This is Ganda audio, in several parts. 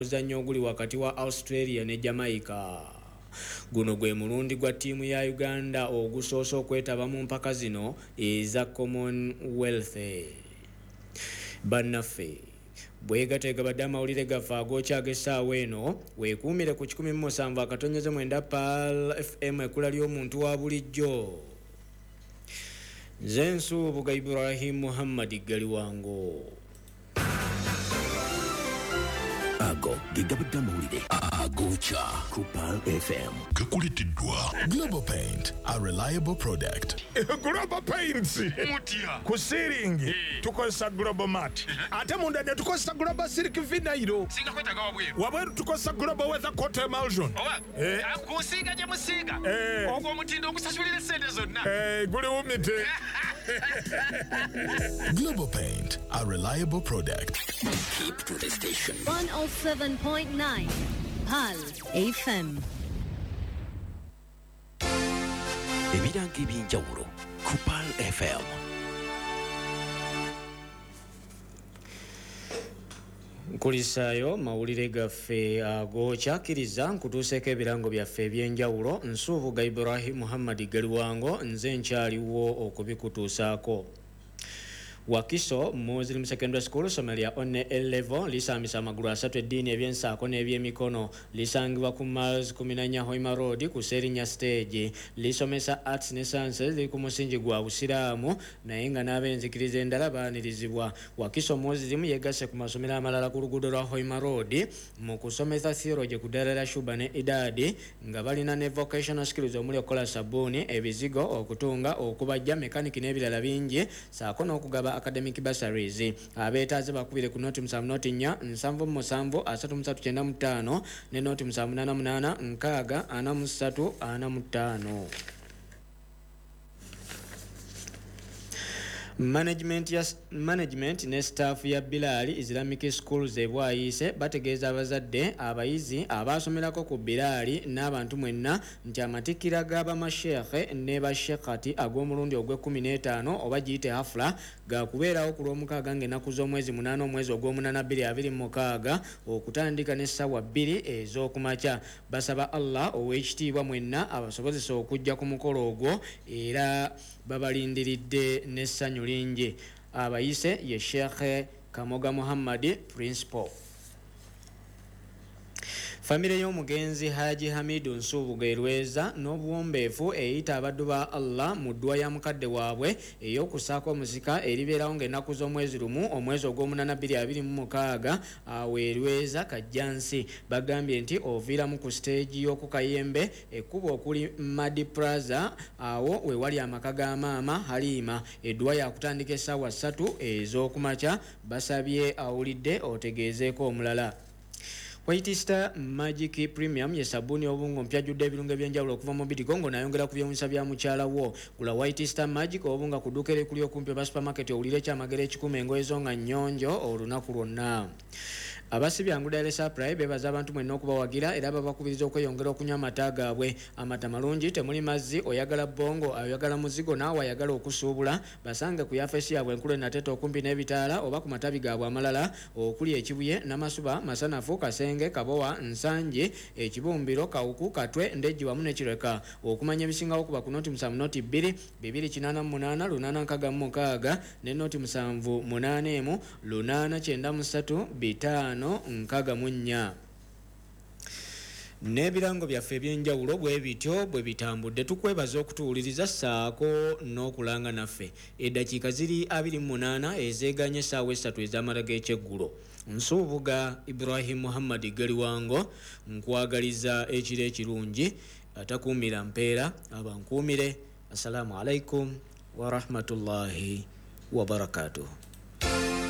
omuzannyo oguli wakati wa Australia ne Jamaica. Guno gwe mulundi gwa ttiimu ya Uganda ogusoose okwetaba mu mpaka zino eza Commonwealth. Bannaffe bwegateega badde amawulire gaffe ag'okya ag'essaawa eno weekuumire ku 17.9 PAL FM ekkula ly'omuntu wa bulijjo. Nze Nsuubuga Ibrahim Muhammad Galiwango. Ago gigabadde amawulire ag'okya ku PAL FM gakuleeteddwa Global Paint, a reliable product. Global Paints Mutia ku ceiling tukozesa Global Mat ate munda ne tukozesa Global Silk Vinyl singa kwetaga wabweru wabweru tukozesa Global Weather Coat Emulsion kusiiga gye musiiga ogwo omutindo ogusasulira sente zonna guli wumite. Global Paint, a reliable product. keep to the station 107.9 PAL FM. ebiranga eby'enjawulo ku PAL FM. Nkulisaayo mawulire gaffe ag'okyakkiriza nkutuuseeko ebirango byaffe eby'enjawulo. Nsuubuga Ibrahim Muhammad Galiwango nze nkyaliwo okubikutuusaako. Wakiso Muslim Secondary School Somalia Onne L-Level lisambisa amagulu asatu eddiini eby'ensaako n'ebyemikono lisangibwa ku Miles 14 Hoima Road ku Serinya Stage. Lisomesa Arts ne Sciences liri ku musingi gwa Busiraamu naye nga n'ab'enzikiriza endala baanirizibwa. Wakiso Muslim yegasse ku masomero amalala ku luguudo lwa Hoima Road mu kusomesa theology ku ddala lya Shuba ne Idadi nga balina ne vocational skills omuli okukola sabbuuni, ebizigo, okutunga, okubajja, mechanic n'ebirala bingi saako n'okugaba academic bursaries. Abeetaaze bakubire ku noti 7 noti 4 7 339 ne noti 788 6 43 45. Management ne staff ya Bilali Islamic Schools ebwayise bategeeza abazadde abayizi abasomerako ku Bilali n'abantu mwenna nti amatikira g'abamashekhe ne bashekati ag'omulundi ogw'e15 oba giyite hafula gakubeerawo ku lw'omukaaga ng'ennaku z'omwezi 8 omwezi ogw'omunana 2026 okutandika n'essaawa 2 ez'okumakya. Basaba Allah ow'ekitiibwa mwenna abasobozesa okujja ku mukolo ogwo era babalindiridde n'essanyu lingi. Abayise ye Sheikh Kamoga Muhammad Principal. Famire y'omugenzi Haji Hamidu Nsuubuga Erweza n'obuwombeefu eyita abaddu ba Allah mu ddwa ya mukadde waabwe ey'okusaako omusika eribeerawo ng'ennaku z'omwezi lumu omwezi ogw'omunana 2026 awo Erweza Kajjansi. Bagambye nti oviiramu ku siteegi y'oku Kayembe ekkubo okuli Madi Plaza awo we wali amaka ga maama Halima. Eddwa yakutandika essaawa 3 ez'okumakya. Basabye awulidde otegeezeeko omulala. White Star Magic Premium ye sabuni obungo mpyajudde ebirungo ebyenjawulo okuva mu Bitigongo nayongera ku byewunyisa bya mukyala wo. Gula White Star Magic obunga kudukere kuli okumpi ba supermarket owulire kyamagere 10 engoye nga nnyonjo olunaku lwonna. Abasibya ngudale supply bebaza abantu mwenna okubawagira era babakubiriza okweyongera okunywa amata gaabwe. Amata malungi temuli mazzi oyagala bongo ayagala muzigo naawe ayagala okusuubula basange ku yafesi yaabwe enkulu enatete okumpi n'ebitaala oba ku matabi gaabwe amalala okuli ekibuye n'amasuba masanafu kasenge kabowa nsanje ekibumbiro kawuku katwe ndejji wamu n'ekireka. Okumanya ebisingawo kuba ku noti 7 noti 2 288 866 ne noti 781 893 5 nkaga munya. N'ebirango byaffe ebyenjawulo bwe bityo bwe bitambudde tukwebaza okutuwuliriza saako n'okulanga naffe. Eddakiika ziri 28 ezeeganye essaawa 3 ez'amala g'ekyeggulo. Nsuubuga Ibrahim Muhammad Galiwango nkwagaliza ekiro ekirungi atakuumira mpeera abankuumire. Assalamu alaikum wa rahmatullahi wa barakatuh.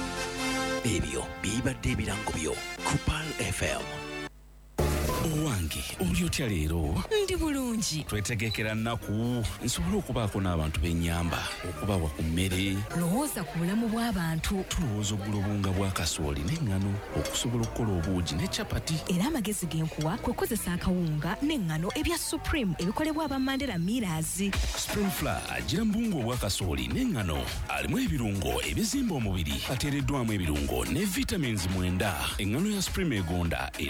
Ebyo bibadde ebirango byo ku PAL FM. Owange wange oli otya leero? Ndi bulungi. Twetegekera nnaku nsobole okubaako n'abantu b'ennyamba okubawa ku mmere. Lowooza ku bulamu bw'abantu. Tulowooza oggula obunga bwa kasooli n'eŋŋano okusobola okukola obuugi ne capati. Era amagezi genkuwa kwe kozesa akawunga n'eŋŋano ebya Supreme ebikolebwa aba Mandela Millers. Supreme Flour agira mu buwunga obwa kasooli n'eŋŋano alimu ebirungo ebizimba omubiri ateereddwamu ebirungo ne vitamins 9. Eŋŋano ya Supreme egonda